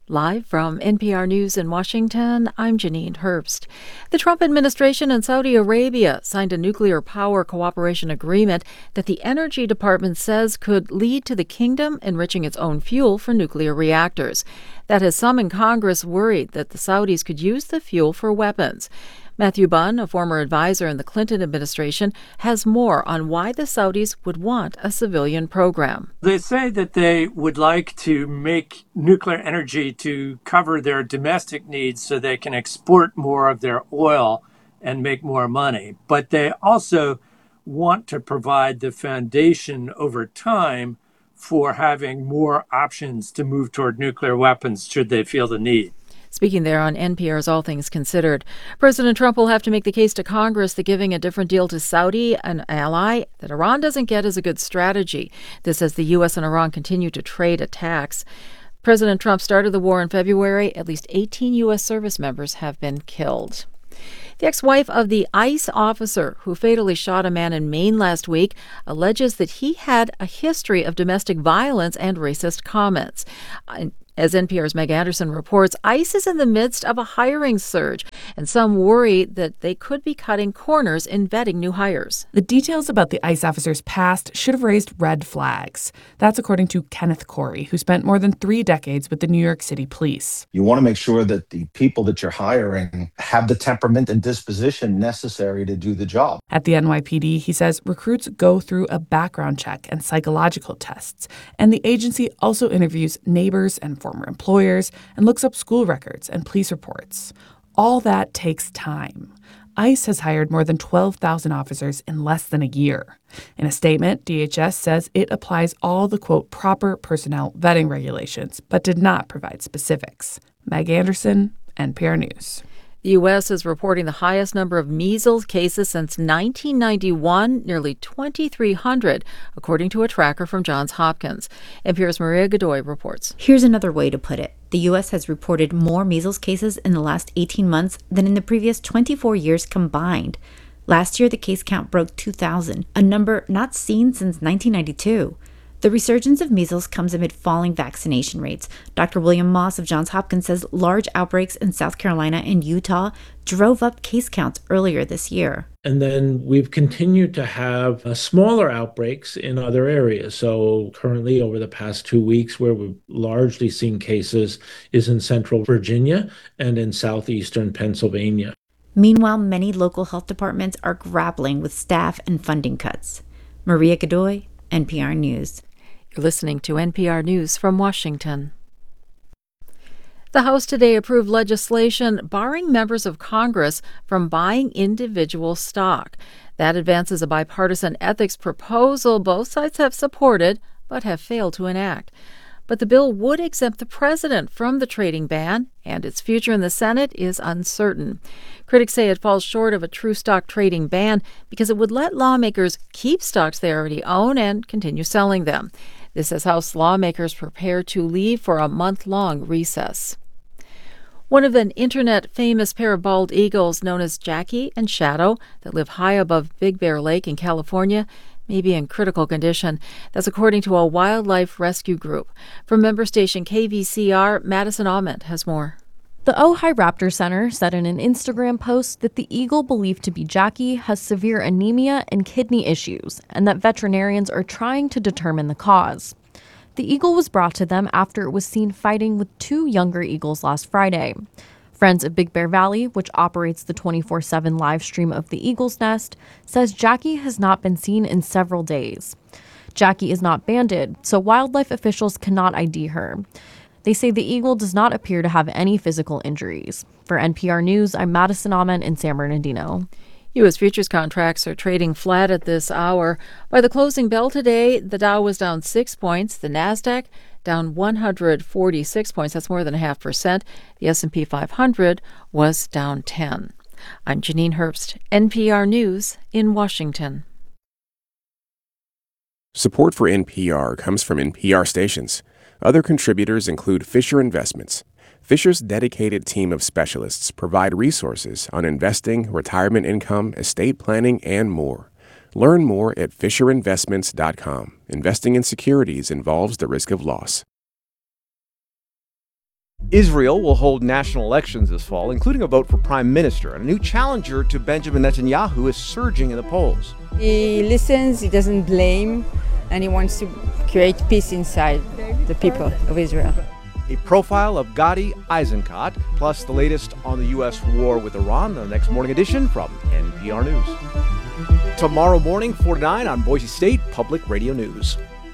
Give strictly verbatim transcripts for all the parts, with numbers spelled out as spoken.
Live from N P R News in Washington, I'm Janine Herbst. The Trump administration and Saudi Arabia signed a nuclear power cooperation agreement that the Energy Department says could lead to the kingdom enriching its own fuel for nuclear reactors. That has some in Congress worried that the Saudis could use the fuel for weapons. Matthew Bunn, a former advisor in the Clinton administration, has more on why the Saudis would want a civilian program. They say that they would like to make nuclear energy to cover their domestic needs so they can export more of their oil and make more money. But they also want to provide the foundation over time for having more options to move toward nuclear weapons should they feel the need. Speaking there on N P R's All Things Considered, President Trump will have to make the case to Congress that giving a different deal to Saudi, an ally that Iran doesn't get, is a good strategy. This as the U S and Iran continue to trade attacks. President Trump started the war in February. At least eighteen U S service members have been killed. The ex-wife of the ICE officer who fatally shot a man in Maine last week alleges that he had a history of domestic violence and racist comments. As N P R's Meg Anderson reports, ICE is in the midst of a hiring surge, and some worry that they could be cutting corners in vetting new hires. The details about the ICE officer's past should have raised red flags. That's according to Kenneth Corey, who spent more than three decades with the New York City Police. You want to make sure that the people that you're hiring have the temperament and disposition necessary to do the job. At the N Y P D, he says recruits go through a background check and psychological tests, and the agency also interviews neighbors and former employers and looks up school records and police reports. All that takes time. ICE has hired more than twelve thousand officers in less than a year. In a statement, D H S says it applies all the, quote, proper personnel vetting regulations, but did not provide specifics. Meg Anderson, N P R News. The U S is reporting the highest number of measles cases since nineteen ninety-one, nearly twenty-three hundred, according to a tracker from Johns Hopkins. N P R's Maria Godoy reports. Here's another way to put it. The U S has reported more measles cases in the last eighteen months than in the previous twenty-four years combined. Last year, the case count broke two thousand, a number not seen since nineteen ninety-two. The resurgence of measles comes amid falling vaccination rates. Doctor William Moss of Johns Hopkins says large outbreaks in South Carolina and Utah drove up case counts earlier this year. And then we've continued to have uh, smaller outbreaks in other areas. So currently, over the past two weeks, where we've largely seen cases is in central Virginia and in southeastern Pennsylvania. Meanwhile, many local health departments are grappling with staff and funding cuts. Maria Godoy, N P R News. You're listening to N P R News from Washington. The House today approved legislation barring members of Congress from buying individual stock. That advances a bipartisan ethics proposal both sides have supported but have failed to enact. But the bill would exempt the president from the trading ban, and its future in the Senate is uncertain. Critics say it falls short of a true stock trading ban because it would let lawmakers keep stocks they already own and continue selling them. This as House lawmakers prepare to leave for a month-long recess. One of an internet-famous pair of bald eagles known as Jackie and Shadow that live high above Big Bear Lake in California may be in critical condition. That's according to a wildlife rescue group. From member station K V C R, Madison Ament has more. The Ojai Raptor Center said in an Instagram post that the eagle believed to be Jackie has severe anemia and kidney issues, and that veterinarians are trying to determine the cause. The eagle was brought to them after it was seen fighting with two younger eagles last Friday. Friends of Big Bear Valley, which operates the twenty-four seven live stream of the eagle's nest, says Jackie has not been seen in several days. Jackie is not banded, so wildlife officials cannot I D her. They say the eagle does not appear to have any physical injuries. For N P R News, I'm Madison Ament in San Bernardino. U S futures contracts are trading flat at this hour. By the closing bell today, the Dow was down six points. The Nasdaq down one hundred forty-six points. That's more than a half percent. The S and P five hundred was down ten. I'm Janine Herbst, N P R News in Washington. Support for N P R comes from N P R stations. Other contributors include Fisher Investments. Fisher's dedicated team of specialists provide resources on investing, retirement income, estate planning, and more. Learn more at fisher investments dot com. Investing in securities involves the risk of loss. Israel will hold national elections this fall, including a vote for prime minister, and a new challenger to Benjamin Netanyahu is surging in the polls. He listens, he doesn't blame, and he wants to create peace inside the people of Israel. A profile of Gadi Eisenkot, plus the latest on the U S war with Iran, the next morning edition from N P R News. Tomorrow morning, four to nine on Boise State Public Radio News.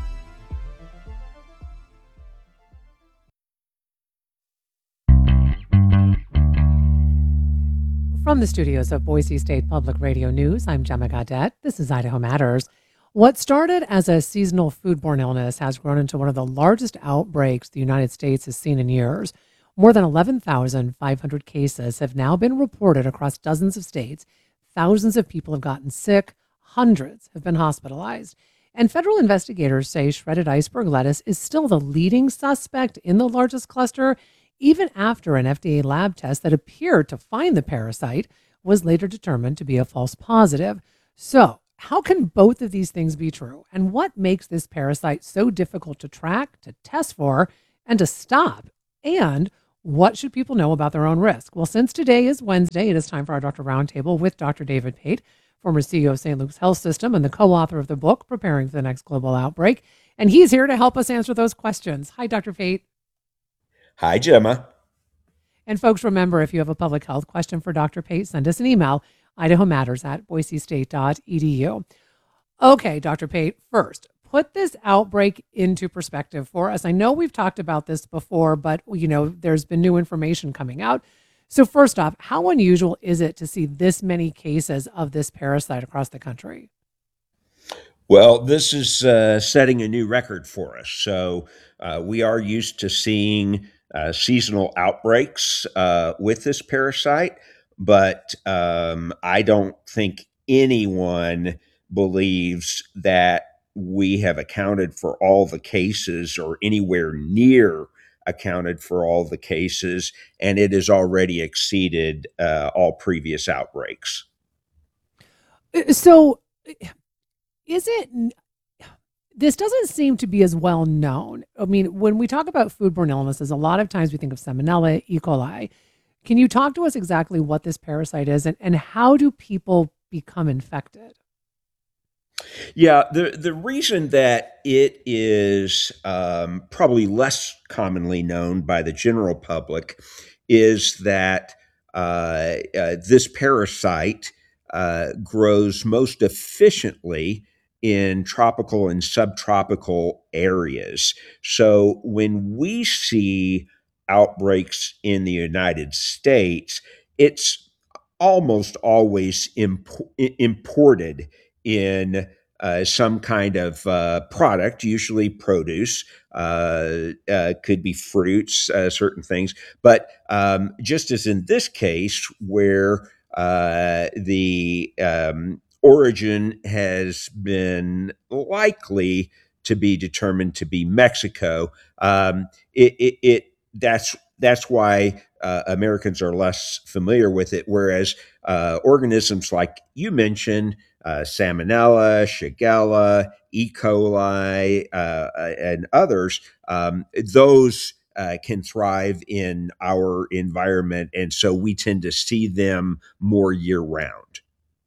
From the studios of Boise State Public Radio News, I'm Gemma Gaudette. This is Idaho Matters. What started as a seasonal foodborne illness has grown into one of the largest outbreaks the United States has seen in years. More than eleven thousand five hundred cases have now been reported across dozens of states. Thousands of people have gotten sick. Hundreds have been hospitalized. And federal investigators say shredded iceberg lettuce is still the leading suspect in the largest cluster, even after an F D A lab test that appeared to find the parasite was later determined to be a false positive. So, how can both of these things be true? And what makes this parasite so difficult to track, to test for, and to stop? And what should people know about their own risk? Well, since today is Wednesday, it is time for our Doctor Roundtable with Doctor David Pate, former C E O of Saint Luke's Health System and the co-author of the book, Preparing for the Next Global Outbreak. And he's here to help us answer those questions. Hi, Doctor Pate. Hi, Gemma. And folks, remember, if you have a public health question for Doctor Pate, send us an email, idaho matters at boise state dot e d u. Okay, Doctor Pate, first, put this outbreak into perspective for us. I know we've talked about this before, but, you know, there's been new information coming out. So first off, how unusual is it to see this many cases of this parasite across the country? Well, this is uh, setting a new record for us. So uh, we are used to seeing uh, seasonal outbreaks uh, with this parasite, but um, I don't think anyone believes that we have accounted for all the cases or anywhere near accounted for all the cases, and it has already exceeded uh, all previous outbreaks. So is it, this doesn't seem to be as well known. I mean, when we talk about foodborne illnesses, a lot of times we think of Salmonella, E. coli. Can you talk to us exactly what this parasite is and, and how do people become infected? Yeah, the, the reason that it is um, probably less commonly known by the general public is that uh, uh, this parasite uh, grows most efficiently in tropical and subtropical areas. So when we see outbreaks in the United States, it's almost always imp- imported in uh, some kind of uh, product, usually produce, uh, uh, could be fruits, uh, certain things. But um, just as in this case, where uh, the um, origin has been likely to be determined to be Mexico, um, it, it, it that's that's why uh, Americans are less familiar with it. Whereas uh, organisms like you mentioned, uh, Salmonella, Shigella, E. coli, uh, and others, um, those uh, can thrive in our environment, and so we tend to see them more year round.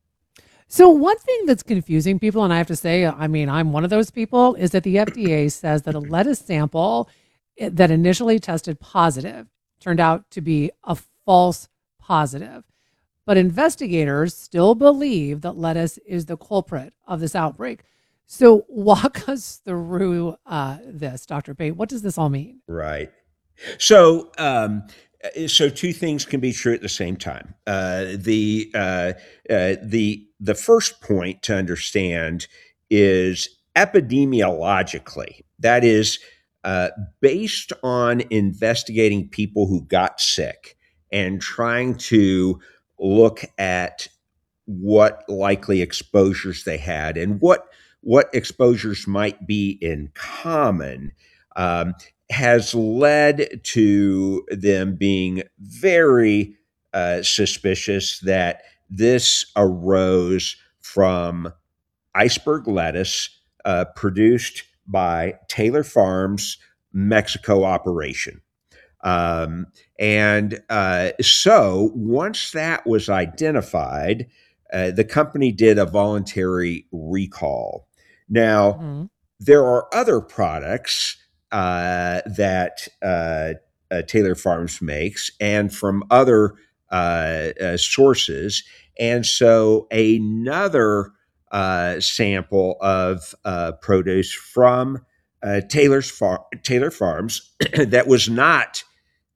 So one thing that's confusing people, and I have to say, I mean, I'm one of those people, is that the F D A says that a lettuce sample that initially tested positive turned out to be a false positive. But investigators still believe that lettuce is the culprit of this outbreak. So walk us through uh, this, Doctor Pate. What does this all mean? Right. So, um, so two things can be true at the same time. Uh, the uh, uh, the the first point to understand is epidemiologically, that is, uh, based on investigating people who got sick and trying to look at what likely exposures they had and what what exposures might be in common, um, has led to them being very uh, suspicious that this arose from iceberg lettuce uh, produced by Taylor Farms' Mexico operation. Um, and uh, so once that was identified, uh, the company did a voluntary recall. Now, Mhm. there are other products uh, that uh, uh, Taylor Farms makes and from other uh, uh, sources. And so another uh, sample of uh, produce from uh, Taylor's far- Taylor Farms that was not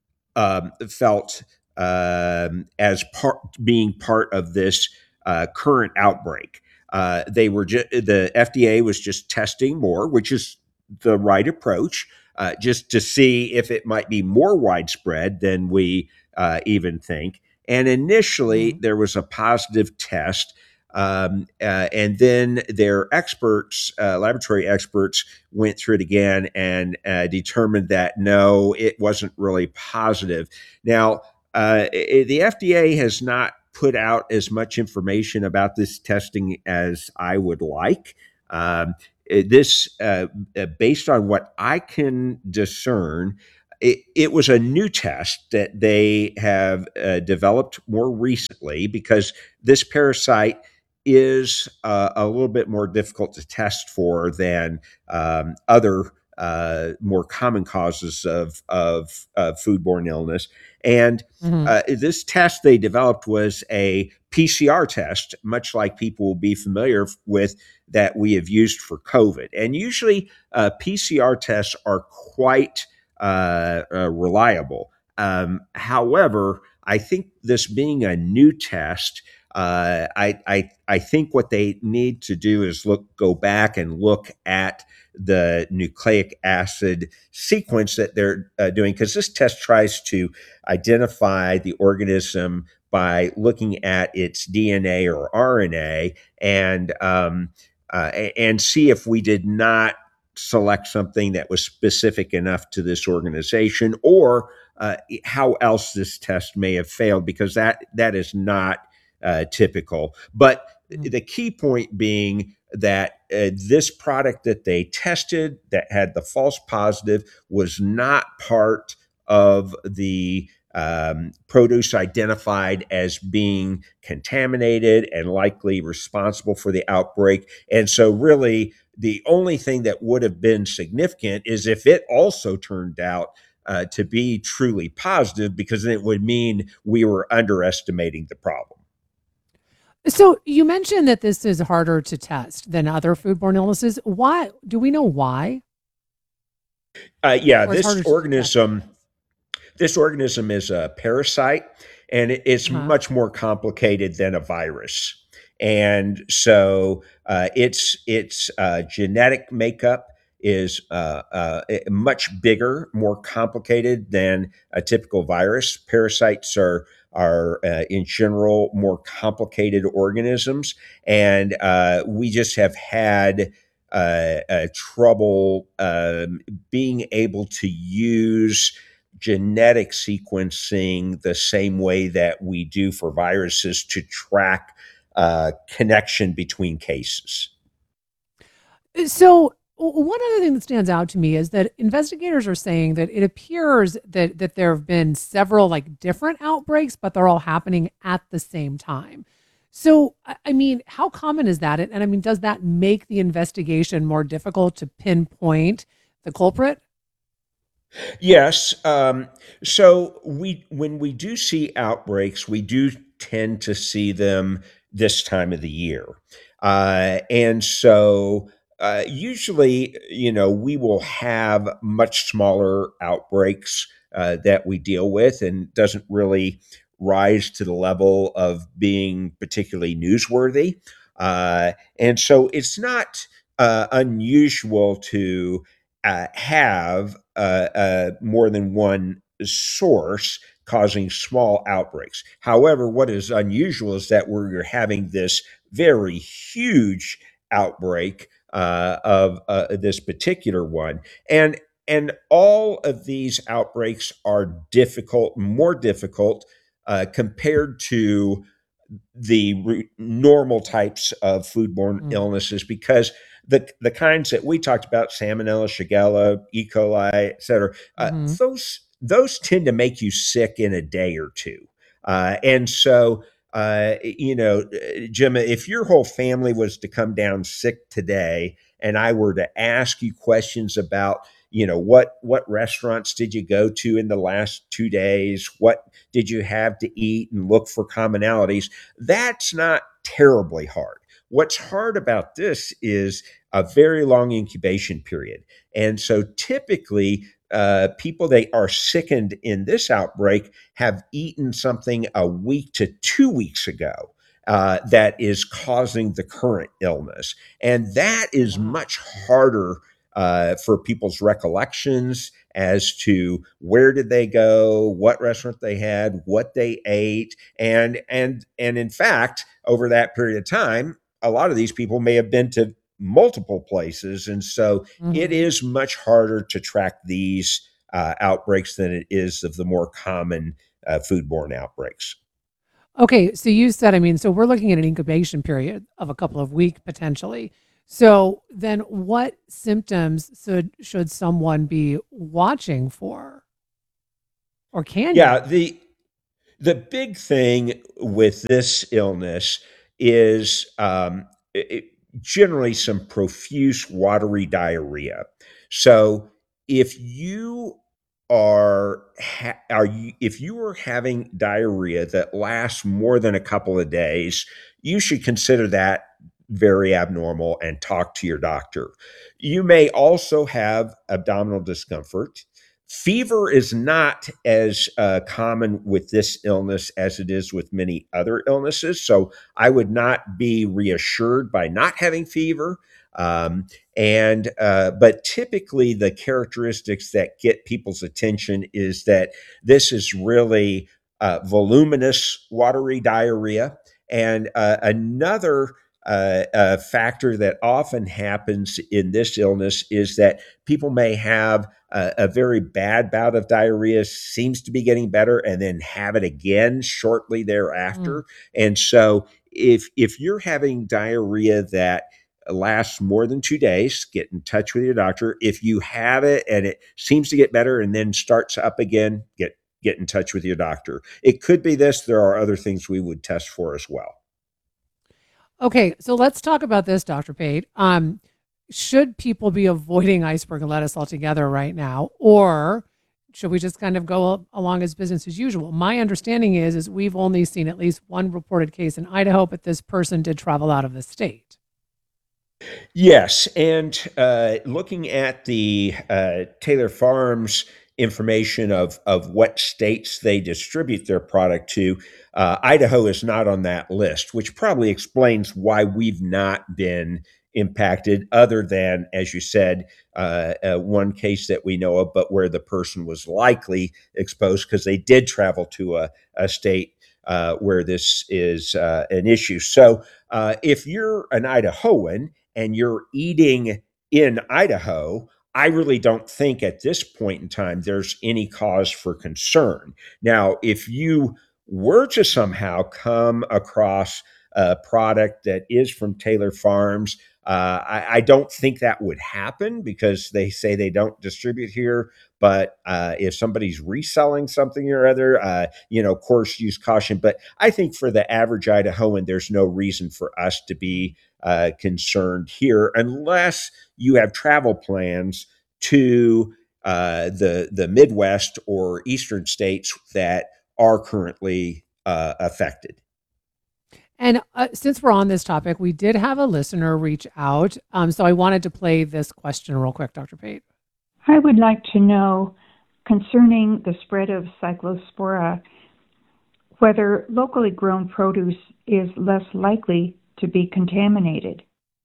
um, felt um, as part being part of this uh, current outbreak. Uh, they were ju- the F D A was just testing more, which is the right approach, uh, just to see if it might be more widespread than we uh, even think. And initially, Mhm. there was a positive test. Um, uh, and then their experts, uh, laboratory experts, went through it again and uh, determined that no, it wasn't really positive. Now, uh, i- the F D A has not put out as much information about this testing as I would like. Um, eh, this, uh, uh, based on what I can discern, it, it was a new test that they have uh, developed more recently because this parasite is uh, a little bit more difficult to test for than um, other uh, more common causes of, of, of foodborne illness. And Mhm. uh, this test they developed was a P C R test, much like people will be familiar with that we have used for COVID. And usually, uh, P C R tests are quite uh, uh, reliable. Um, however, I think this being a new test, uh, I, I I think what they need to do is look go back and look at the nucleic acid sequence that they're uh, doing because this test tries to identify the organism by looking at its D N A or R N A and um, uh, and see if we did not select something that was specific enough to this organization or uh, how else this test may have failed because that that is not uh, typical. But Mhm. the key point being that uh, this product that they tested that had the false positive was not part of the um, produce identified as being contaminated and likely responsible for the outbreak. And so, really, the only thing that would have been significant is if it also turned out uh, to be truly positive, because then it would mean we were underestimating the problem. So you mentioned that this is harder to test than other foodborne illnesses. Why? Do we know why? Uh, yeah, Or it's this harder to detect? organism This organism is a parasite, and it- it's Uh-huh. much more complicated than a virus. And so, uh, its its uh, genetic makeup is uh, uh, eh, much bigger, more complicated than a typical virus. Parasites are are uh, in general more complicated organisms, and uh, we just have had uh, uh, trouble um, being able to use genetic sequencing the same way that we do for viruses to track uh, connection between cases. So w- one other thing that stands out to me is that investigators are saying that it appears that that there have been several like different outbreaks, but they're all happening at the same time. So I I mean, how common is that? And and I mean, does that make the investigation more difficult to pinpoint the culprit? Yes. Um, so we when we do see outbreaks, we do tend to see them this time of the year. Uh, and so uh, usually, you know, we will have much smaller outbreaks uh, that we deal with and doesn't really rise to the level of being particularly newsworthy. Uh, and so it's not uh, unusual to uh, have uh, uh, more than one source causing small outbreaks. However, what is unusual is that we're having this very huge outbreak uh, of uh, this particular one, and and all of these outbreaks are difficult, more difficult uh, compared to the re- normal types of foodborne Mm. illnesses because the the kinds that we talked about, Salmonella, Shigella, E. coli, et cetera, uh, Hmm. those those tend to make you sick in a day or two. Uh, and so, uh, you know, Gemma, if your whole family was to come down sick today, and I were to ask you questions about, you know, what what restaurants did you go to in the last two days? What did you have to eat, and look for commonalities? That's not terribly hard. What's hard about this is a very long incubation period. And so typically, uh, people that are sickened in this outbreak have eaten something a week to two weeks ago uh, that is causing the current illness. And that is much harder uh, for people's recollections as to where did they go, what restaurant they had, what they ate. And, and, and in fact, over that period of time, a lot of these people may have been to multiple places. And so it Hmm. is much harder to track these uh, outbreaks than it is of the more common uh, foodborne outbreaks. Okay, so you said, I mean, so we're looking at an incubation period of a couple of weeks potentially. So then what symptoms should should someone be watching for? Or can Yeah, you? the the big thing with this illness is um, it, it- generally some profuse watery diarrhea. So if you are ha- are you, if you are having diarrhea that lasts more than a couple of days, you should consider that very abnormal and talk to your doctor. You may also have abdominal discomfort. Fever is not as uh, common with this illness as it is with many other illnesses. So I would not be reassured by not having fever. Um, and uh, but typically the characteristics that get people's attention is that this is really uh, voluminous, watery diarrhea. And uh, another uh, uh, factor that often happens in this illness is that people may have a, a very bad bout of diarrhea, seems to be getting better, and then have it again shortly Mm. thereafter. And so, if if you're having diarrhea that lasts more than two days, get in touch with your doctor. If you have it and it seems to get better and then starts up again, get get in touch with your doctor. It could be this. There are other things we would test for as well. Okay, so let's talk about this, Doctor Pate. Um, should people be avoiding iceberg lettuce altogether right now, or should we just kind of go along as business as usual? My understanding is is we've only seen at least one reported case in Idaho, but this person did travel out of the state. Yes, and uh, looking at the uh, Taylor Farms information of of what states they distribute their product to, uh, Idaho is not on that list, which probably explains why we've not been impacted, other than, as you said, uh, uh, one case that we know of, but where the person was likely exposed because they did travel to a, a state uh, where this is uh, an issue. So, uh, if you're an Idahoan and you're eating in Idaho, I really don't think at this point in time there's any cause for concern. Now, if you were to somehow come across a product that is from Taylor Farms, uh, I, I don't think that would happen because they say they don't distribute here. But uh, if somebody's reselling something or other, uh, you know, of course, use caution. But I think for the average Idahoan, there's no reason for us to be uh, concerned here unless you have travel plans to uh, the the Midwest or Eastern states that are currently uh, affected. And uh, since we're on this topic, we did have a listener reach out. Um, so I wanted to play this question real quick, Doctor Pate. I would like to know concerning the spread of cyclospora, whether locally grown produce is less likely to be contaminated.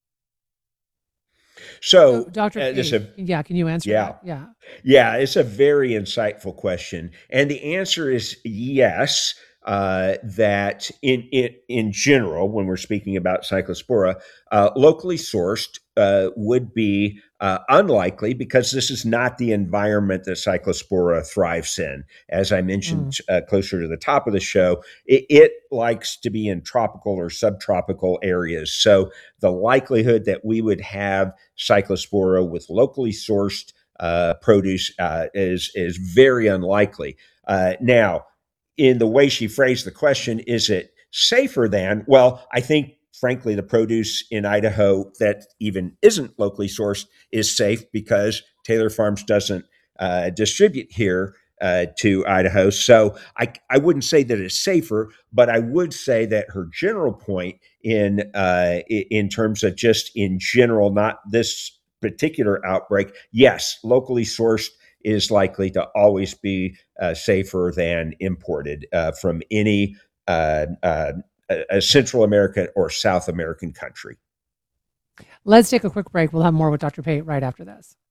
So, So, Doctor uh, this is Pate, a yeah, can you answer yeah. that? Yeah. Yeah, it's a very insightful question. And the answer is yes. uh, that in, in in general, when we're speaking about Cyclospora, uh, locally sourced uh, would be uh, unlikely because this is not the environment that Cyclospora thrives in. As I mentioned uh, closer to the top of the show, it, it likes to be in tropical or subtropical areas. So the likelihood that we would have Cyclospora with locally sourced uh, produce uh, is is very unlikely. Uh, now, in the way she phrased the question, is it safer than? Well, I think, frankly, the produce in Idaho that even isn't locally sourced is safe because Taylor Farms doesn't uh, distribute here uh, to Idaho. So I, I wouldn't say that it's safer, but I would say that her general point in uh, in terms of just in general, not this particular outbreak, yes, locally sourced is likely to always be uh, safer than imported uh, from any uh, uh, a Central American or South American country. Let's take a quick break. We'll have more with Doctor Pate right after this.